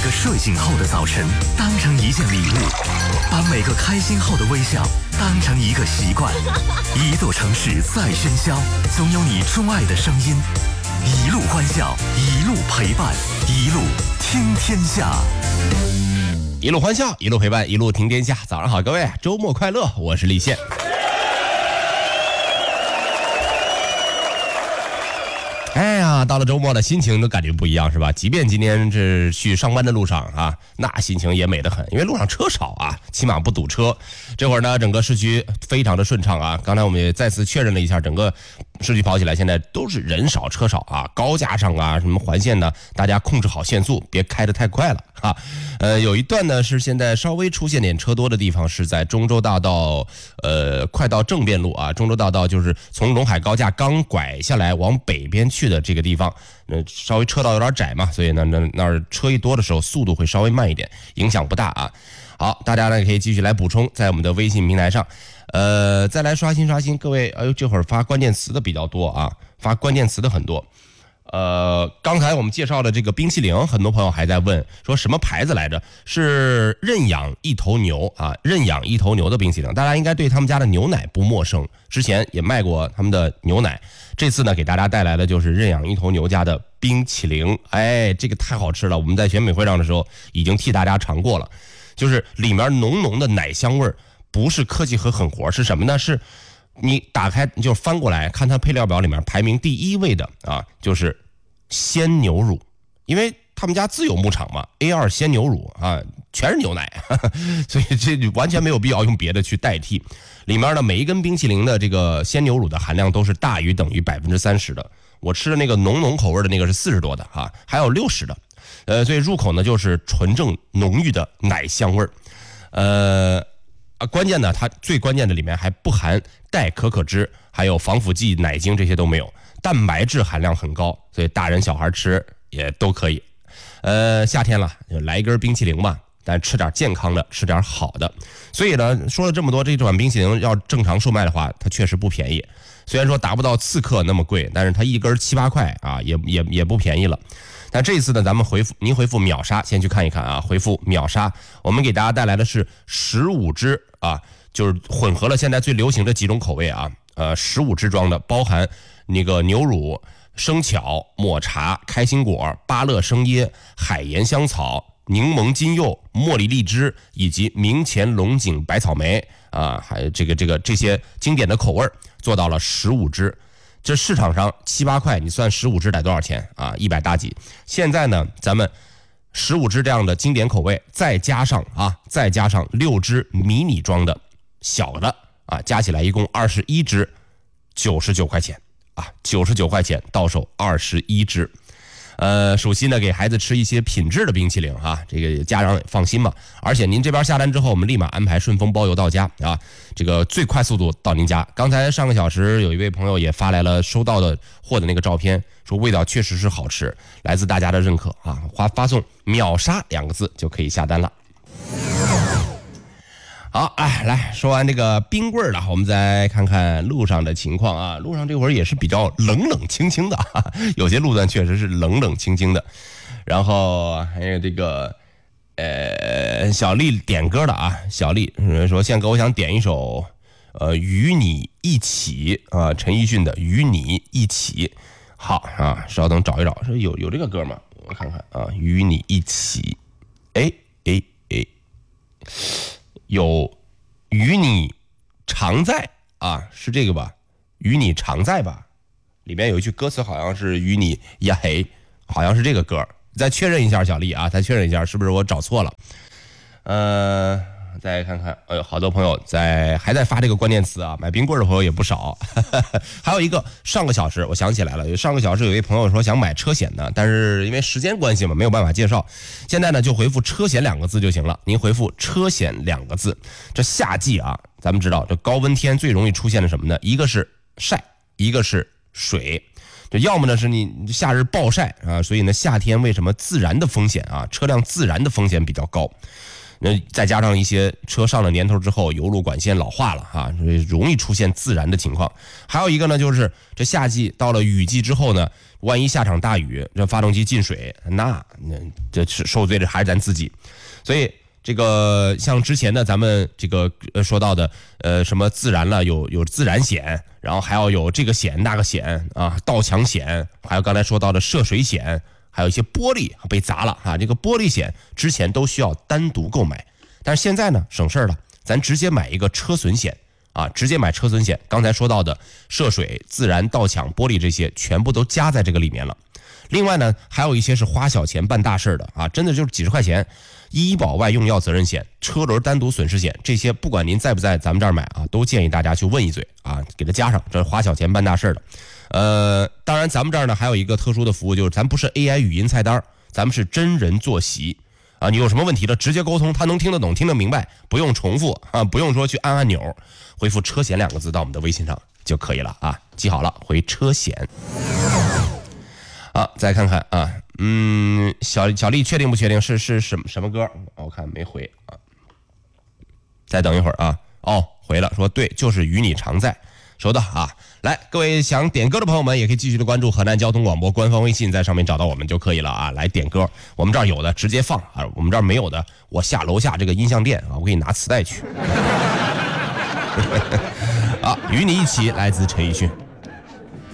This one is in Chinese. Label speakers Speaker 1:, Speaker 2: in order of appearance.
Speaker 1: 个睡醒后的早晨当成一件礼物，把每个开心后的微笑当成一个习惯。一座城市再喧嚣，总有你钟爱的声音。一路欢笑，一路陪伴，一路听天下。
Speaker 2: 一路欢笑，一路陪伴，一路听天下。早上好，各位，周末快乐！我是李现。哎呀，到了周末的心情都感觉不一样，是吧？即便今天是去上班的路上啊，那心情也美得很，因为路上车少啊，起码不堵车。这会儿呢，整个市区非常的顺畅啊。刚才我们也再次确认了一下，整个市区跑起来现在都是人少车少啊，高架上啊，什么环线呢，大家控制好限速，别开得太快了啊。有一段呢是现在稍微出现点车多的地方，是在中州大道，快到正便路啊。中州大道就是从陇海高架刚拐下来往北边去的这个地方，稍微车道有点窄嘛，所以呢那儿车一多的时候速度会稍微慢一点，影响不大啊。好，大家呢可以继续来补充，在我们的微信平台上，再来刷新，各位，哎呦，这会儿发关键词的比较多啊，发关键词的很多。刚才我们介绍的这个冰淇淋，很多朋友还在问说什么牌子来着？是认养一头牛啊，认养一头牛的冰淇淋，大家应该对他们家的牛奶不陌生，之前也卖过他们的牛奶。这次呢，给大家带来的就是认养一头牛家的冰淇淋，哎，这个太好吃了！我们在选美会上的时候已经替大家尝过了，就是里面浓浓的奶香味儿，不是科技和狠活，是什么呢？是你打开就翻过来看它配料表里面排名第1位的啊，就是鲜牛乳，因为他们家自有牧场嘛 ，A2 鲜牛乳啊，全是牛奶，所以这完全没有必要用别的去代替。里面呢，每一根冰淇淋的这个鲜牛乳的含量都是大于等于30%的。我吃的那个浓口味的那个是40多的啊，还有60的，所以入口呢就是纯正浓郁的奶香味儿。关键呢，它最关键的里面还不含代可可脂，还有防腐剂、奶精这些都没有，蛋白质含量很高，所以大人小孩吃也都可以。夏天了，就来一根冰淇淋吧，但吃点健康的，吃点好的。所以呢，说了这么多，这款冰淇淋要正常售卖的话，它确实不便宜。虽然说达不到刺客那么贵，但是它一根7、8块啊，也不便宜了。但这一次呢，咱们您回复秒杀，先去看一看啊，回复秒杀，我们给大家带来的是15支啊，就是混合了现在最流行的几种口味啊，15支装的，包含那个牛乳、生巧、抹茶、开心果、芭乐生椰、海盐香草、柠檬金柚、茉莉荔枝以及明前龙井百草莓啊，还有这些经典的口味做到了15支。这市场上7、8块，你算15支得多少钱啊？100大几。现在呢，咱们15支这样的经典口味，再加上6支迷你装的小的啊，加起来一共21支，99块钱啊，99块钱到手21支。首先呢，给孩子吃一些品质的冰淇淋啊，这个家长也放心嘛。而且您这边下单之后，我们立马安排顺丰包邮到家啊，这个最快速度到您家。刚才上个小时有一位朋友也发来了收到的货的那个照片，说味道确实是好吃，来自大家的认可啊，发送秒杀2个字就可以下单了。好，哎，来说完这个冰棍了，我们再看看路上的情况啊。路上这会儿也是比较冷清的，有些路段确实是冷清的。然后还有这个小丽点歌的啊，小丽说宪哥，我想点一首与你一起啊，陈奕迅的与你一起。好啊，稍等找一找，说有这个歌吗？我看看啊，与你一起，有与你常在啊，是这个吧？与你常在吧？里面有一句歌词好像是与你呀嘿，好像是这个歌。再确认一下，小丽啊，再确认一下是不是我找错了？再看看，哎呦，好多朋友还在发这个关键词啊，买冰棍的朋友也不少。还有一个，上个小时我想起来了，上个小时有一朋友说想买车险的，但是因为时间关系嘛，没有办法介绍。现在呢，就回复车险2个字就行了。您回复车险2个字。这夏季啊，咱们知道这高温天最容易出现的什么呢？一个是晒，一个是水。这要么呢是你夏日暴晒啊，所以呢夏天为什么自燃的风险啊，车辆自燃的风险比较高？ 那再加上一些车上了年头之后，油路管线老化了啊，容易出现自燃的情况。还有一个呢，就是这夏季到了雨季之后呢，万一下场大雨，这发动机进水，那这是受罪的还是咱自己。所以这个像之前呢，咱们这个说到的什么自燃了，有自燃险，然后还要有这个险那个险啊，盗抢险，还有刚才说到的涉水险。还有一些玻璃被砸了啊，这个玻璃险之前都需要单独购买，但是现在呢省事了，咱直接买一个车损险啊，直接买车损险。刚才说到的涉水、自燃、盗抢、玻璃这些全部都加在这个里面了。另外呢，还有一些是花小钱办大事的啊，真的就是几十块钱，医保外用药责任险、车轮单独损失险，这些不管您在不在咱们这儿买啊，都建议大家去问一嘴啊，给它加上，这是花小钱办大事的。当然咱们这儿呢还有一个特殊的服务，就是咱不是 AI 语音菜单，咱们是真人坐席啊，你有什么问题了直接沟通，他能听得懂听得明白，不用重复啊，不用说去按按钮，回复车险2个字到我们的微信上就可以了啊，记好了，回车险。再看看啊，小丽确定不确定是什么歌？我看没回啊，再等一会儿啊。回了，说对，就是与你常在，收到啊。来，各位想点歌的朋友们，也可以继续的关注河南交通广播官方微信，在上面找到我们就可以了啊。来点歌，我们这儿有的直接放啊，我们这儿没有的，我下楼下这个音像店啊，我给你拿磁带去。与你一起，来自陈奕迅。